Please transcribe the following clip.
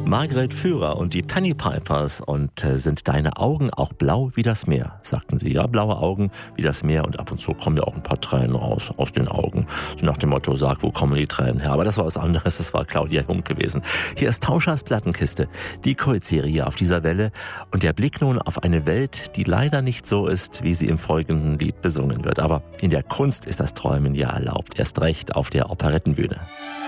Margret Führer und die Penny Pipers und sind deine Augen auch blau wie das Meer, sagten sie. Ja, blaue Augen wie das Meer und ab und zu kommen ja auch ein paar Tränen raus aus den Augen. So nach dem Motto, sag, wo kommen die Tränen her? Aber das war was anderes, das war Claudia Jung gewesen. Hier ist Tauschers Plattenkiste, die Kultserie auf dieser Welle und der Blick nun auf eine Welt, die leider nicht so ist, wie sie im folgenden Lied besungen wird. Aber in der Kunst ist das Träumen ja erlaubt, erst recht auf der Operettenbühne.